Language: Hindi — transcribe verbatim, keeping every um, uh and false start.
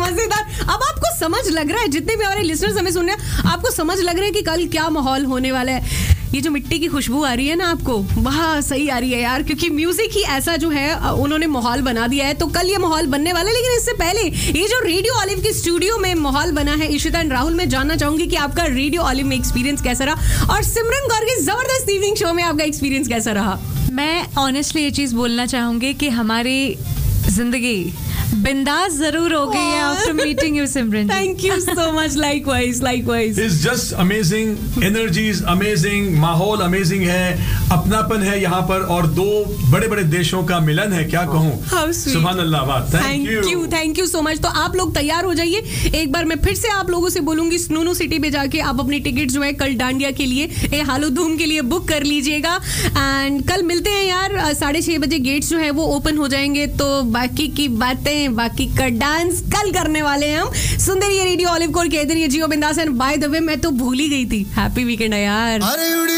मजेदार। अब आपको समझ लग रहा है, जितने भी हमारे लिसनर्स हमें सुन रहे हैं, आपको समझ लग रहा है कि कल क्या माहौल होने वाला है। ये जो मिट्टी की खुशबू आ रही है ना आपको, वाह सही आ रही है यार, क्योंकि म्यूजिक ही ऐसा जो है उन्होंने माहौल बना दिया है। तो कल ये माहौल बनने वाला है, लेकिन इससे पहले ये जो रेडियो ऑलिव के स्टूडियो में माहौल बना है, इशिता एंड राहुल, मैं जानना चाहूंगी कि आपका रेडियो ऑलिव में एक्सपीरियंस कैसा रहा, और सिमरन कौर के जबरदस्त इवनिंग शो में आपका एक्सपीरियंस कैसा रहा। मैं ऑनेस्टली ये चीज बोलना चाहूंगी कि हमारी जिंदगी बिंदास जरूर हो गई है after meeting you Simran. Thank you so much. Likewise likewise. It's just amazing, energies amazing, माहौल अमेजिंग है, अपनापन है यहाँ पर, और दो बड़े बड़े देशों का मिलन है, क्या कहूँ। सुभान अल्लाह। बात thank you thank you so much. तो आप लोग तैयार हो जाइए, एक बार मैं फिर से आप लोगों से बोलूंगी, स्नूनू सिटी पे जाके आप अपनी टिकट जो है कल डांडिया के लिए, ए हालो धूम के लिए बुक कर लीजिएगा। एंड कल मिलते हैं यार, साढ़े छह बजे गेट्स जो है वो ओपन हो जाएंगे, तो बाकी की बातें, बाकी का डांस कल करने वाले हैं हम। सुंदर ये रेडियो ऑलिव कोर के इधर ये जियो बिंदास। एंड बाय द वे मैं तो भूल ही गई थी, हैप्पी वीकेंड है यार।